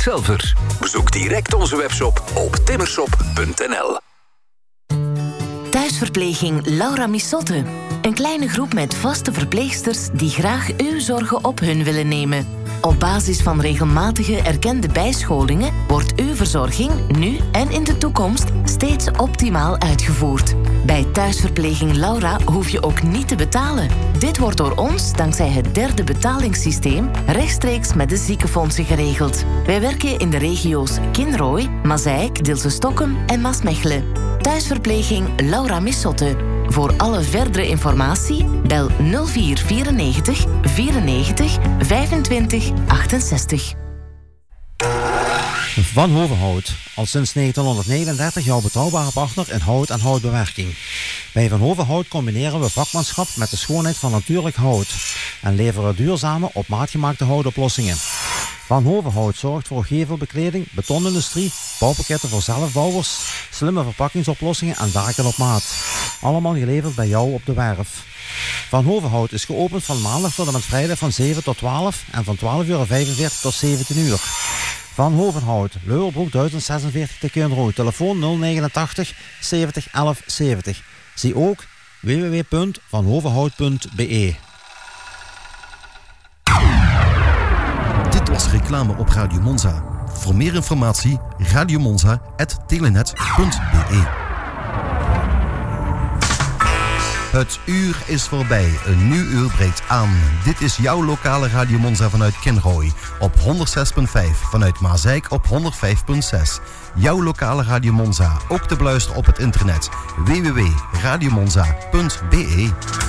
do-it-zelver. Bezoek direct onze webshop op timmershop.nl. Thuisverpleging Laura Missotte. Een kleine groep met vaste verpleegsters die graag uw zorgen op hun willen nemen. Op basis van regelmatige erkende bijscholingen wordt uw verzorging nu en in de toekomst steeds optimaal uitgevoerd. Bij Thuisverpleging Laura hoef je ook niet te betalen. Dit wordt door ons, dankzij het derde betalingssysteem, rechtstreeks met de ziekenfondsen geregeld. Wij werken in de regio's Kinrooi, Mazeik, Dilsen-Stockholm en Maasmechelen. Thuisverpleging Laura Missotte. Voor alle verdere informatie bel 0494 94 25 68. Van Hovenhout. Al sinds 1939 jouw betrouwbare partner in hout en houtbewerking. Bij Van Hovenhout combineren we vakmanschap met de schoonheid van natuurlijk hout. En leveren duurzame, op maat gemaakte houtoplossingen. Van Hovenhout zorgt voor gevelbekleding, betonindustrie, bouwpakketten voor zelfbouwers, slimme verpakkingsoplossingen en daken op maat. Allemaal geleverd bij jou op de werf. Van Hovenhout is geopend van maandag tot en met vrijdag van 7 tot 12 en van 12:45 tot 17 uur. Van Hovenhout, Leuwerbroek 1046 te Kunrooi. Telefoon 089 70 11 70. Zie ook www.vanhovenhout.be. Dit was reclame op Radio Monza. Voor meer informatie radiomonza@telenet.be. Het uur is voorbij. Een nieuw uur breekt aan. Dit is jouw lokale Radio Monza vanuit Kinrooi op 106.5. Vanuit Mazeik op 105.6. Jouw lokale Radio Monza. Ook te beluisteren op het internet. www.radiomonza.be.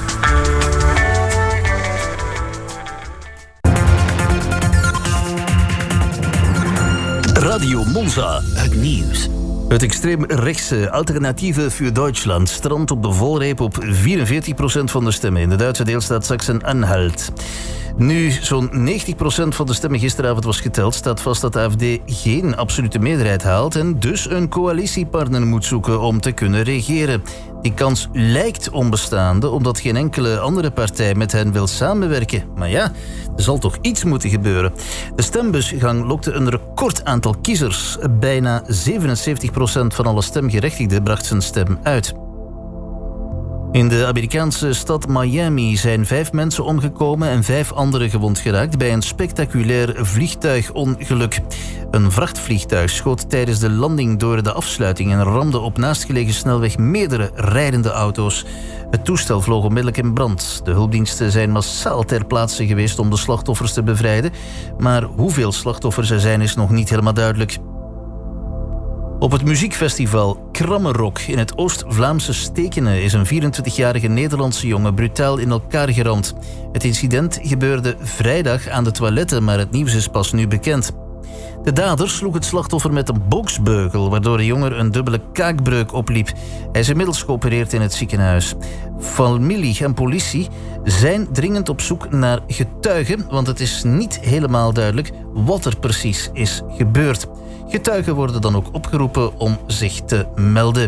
Radio Monza. Het nieuws. Het extreemrechtse Alternative für Deutschland strandt op de volreep op 44% van de stemmen in de Duitse deelstaat Sachsen-Anhalt. Nu zo'n 90% van de stemmen gisteravond was geteld, staat vast dat de AfD geen absolute meerderheid haalt en dus een coalitiepartner moet zoeken om te kunnen regeren. Die kans lijkt onbestaande, omdat geen enkele andere partij met hen wil samenwerken. Maar ja, er zal toch iets moeten gebeuren. De stembusgang lokte een record aantal kiezers. Bijna 77% van alle stemgerechtigden bracht zijn stem uit. In de Amerikaanse stad Miami zijn 5 mensen omgekomen en 5 anderen gewond geraakt bij een spectaculair vliegtuigongeluk. Een vrachtvliegtuig schoot tijdens de landing door de afsluiting en ramde op naastgelegen snelweg meerdere rijdende auto's. Het toestel vloog onmiddellijk in brand. De hulpdiensten zijn massaal ter plaatse geweest om de slachtoffers te bevrijden, maar hoeveel slachtoffers er zijn is nog niet helemaal duidelijk. Op het muziekfestival Krammerok in het Oost-Vlaamse Stekene is een 24-jarige Nederlandse jongen brutaal in elkaar geramd. Het incident gebeurde vrijdag aan de toiletten, maar het nieuws is pas nu bekend. De dader sloeg het slachtoffer met een boksbeugel, waardoor de jongen een dubbele kaakbreuk opliep. Hij is inmiddels geopereerd in het ziekenhuis. Familie en politie zijn dringend op zoek naar getuigen, want het is niet helemaal duidelijk wat er precies is gebeurd. Getuigen worden dan ook opgeroepen om zich te melden.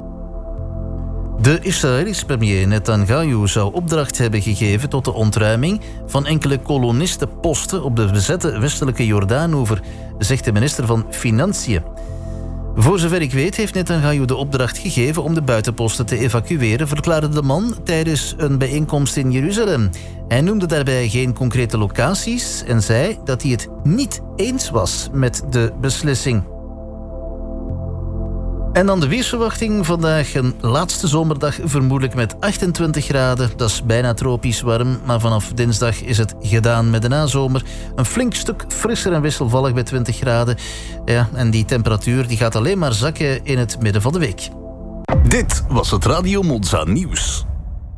De Israëlische premier Netanyahu zou opdracht hebben gegeven tot de ontruiming van enkele kolonistenposten op de bezette westelijke Jordaanoever, zegt de minister van Financiën. Voor zover ik weet heeft Netanyahu de opdracht gegeven om de buitenposten te evacueren, verklaarde de man tijdens een bijeenkomst in Jeruzalem. Hij noemde daarbij geen concrete locaties en zei dat hij het niet eens was met de beslissing. En dan de weersverwachting. Vandaag een laatste zomerdag, vermoedelijk met 28 graden. Dat is bijna tropisch warm, maar vanaf dinsdag is het gedaan met de nazomer. Een flink stuk frisser en wisselvallig bij 20 graden. Ja, en die temperatuur die gaat alleen maar zakken in het midden van de week. Dit was het Radio Monza nieuws.